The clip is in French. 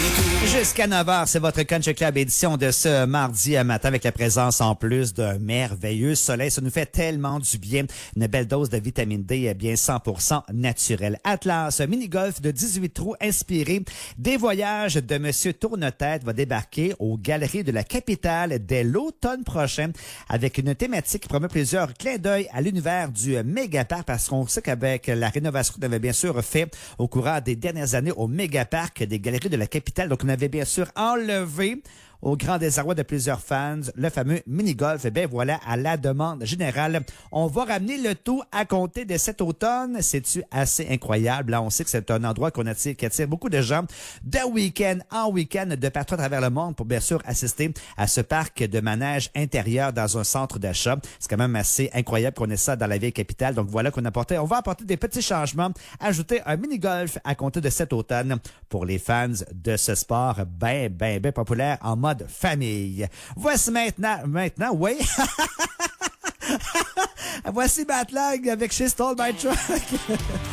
Jusqu'à 9h, c'est votre Country Club édition de ce mardi matin avec la présence en plus d'un merveilleux soleil. Ça nous fait tellement du bien. Une belle dose de vitamine D, bien 100% naturelle. Atlas, mini-golf de 18 trous inspiré des voyages de Monsieur Tourne-Tête va débarquer aux Galeries de la Capitale dès l'automne prochain avec une thématique qui promet plusieurs clins d'œil à l'univers du Mégaparc parce qu'on sait qu'avec la rénovation qu'on avait bien sûr fait au courant des dernières années au Mégaparc des Galeries de la Capitale, donc on avait bien sûr enlevé au grand désarroi de plusieurs fans, le fameux mini-golf. Eh bien, voilà, à la demande générale, on va ramener le tout à compter de cet automne. C'est-tu assez incroyable? Là, on sait que c'est un endroit qui attire beaucoup de gens de week-end en week-end de partout à travers le monde pour bien sûr assister à ce parc de manège intérieur dans un centre d'achat. C'est quand même assez incroyable qu'on ait ça dans la vieille capitale. Donc voilà on va apporter des petits changements, ajouter un mini-golf à compter de cet automne pour les fans de ce sport bien populaire en mode famille. Voici maintenant, oui. Voici Matt Lang avec She Stole My Truck.